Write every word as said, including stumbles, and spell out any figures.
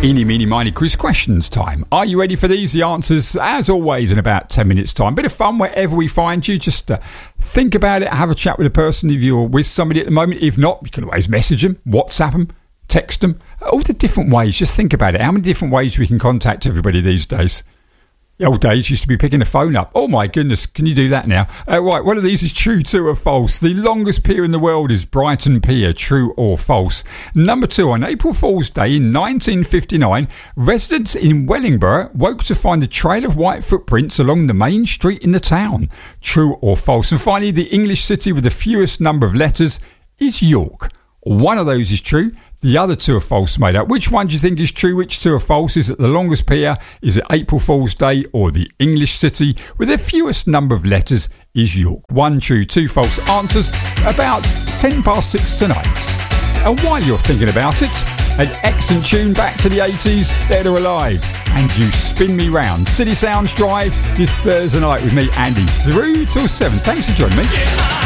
Eeny, meeny, miny, quiz questions time. Are you ready for these? The answers, as always, in about ten minutes' time. Bit of fun wherever we find you. Just uh, think about it, have a chat with a person if you're with somebody at the moment. If not, you can always message them, WhatsApp them, text them. All the different ways. Just think about it. How many different ways we can contact everybody these days? The old days used to be picking the phone up. Oh my goodness, can you do that now? Uh, right, one of these is true, true or false. The longest pier in the world is Brighton Pier, true or false. Number two, on April Fool's Day in nineteen fifty-nine, residents in Wellingborough woke to find a trail of white footprints along the main street in the town. True or false? And finally, the English city with the fewest number of letters is York. One of those is true. The other two are false, made up. Which one do you think is true? Which two are false? Is it the longest pier? Is it April Fool's Day? Or the English city with the fewest number of letters is York? One true, two false answers about ten past six tonight. And while you're thinking about it, an excellent tune back to the eighties, Dead or Alive. And You Spin Me Round. City Sounds Drive this Thursday night with me, Andy, through till seven. Thanks for joining me.